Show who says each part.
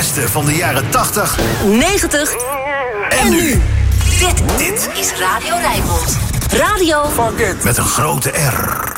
Speaker 1: beste van de jaren 80,
Speaker 2: 90 en nu. Dit
Speaker 1: Dit
Speaker 2: is Radio Rijnmond. Radio
Speaker 1: met een grote R.